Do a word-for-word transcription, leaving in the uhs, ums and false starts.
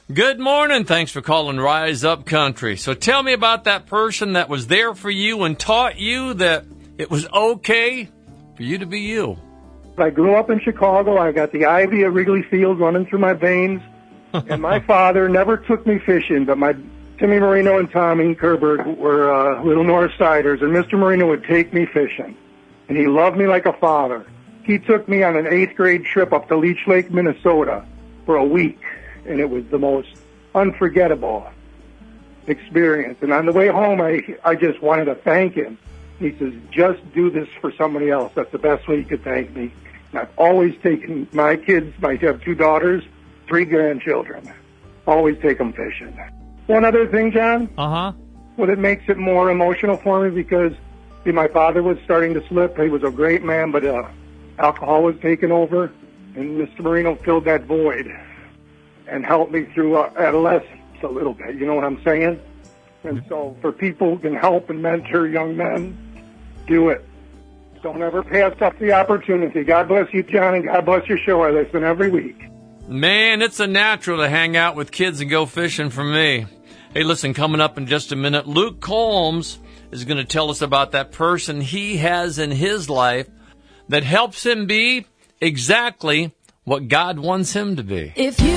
Good morning. Thanks for calling Rise Up Country. So tell me about that person that was there for you and taught you that it was okay for you to be you. I grew up in Chicago. I got the ivy of Wrigley Field running through my veins. And my father never took me fishing, but my Timmy Marino and Tommy Kerberg were uh, little North Siders, and Mister Marino would take me fishing. And he loved me like a father. He took me on an eighth grade trip up to Leech Lake, Minnesota for a week. And it was the most unforgettable experience. And on the way home, I I just wanted to thank him. He says, just do this for somebody else. That's the best way you could thank me. And I've always taken my kids, I have two daughters, three grandchildren. Always take them fishing. One other thing, John. Uh-huh. Well, it makes it more emotional for me because see, my father was starting to slip. He was a great man, but uh, alcohol was taking over. And Mister Marino filled that void and help me through uh, adolescence a little bit, you know what I'm saying? And so for people who can help and mentor young men, do it. Don't ever pass up the opportunity. God bless you, John, and God bless your show. I listen every week. Man, it's a natural to hang out with kids and go fishing for me. Hey, listen, coming up in just a minute, Luke Combs is going to tell us about that person he has in his life that helps him be exactly what God wants him to be. If you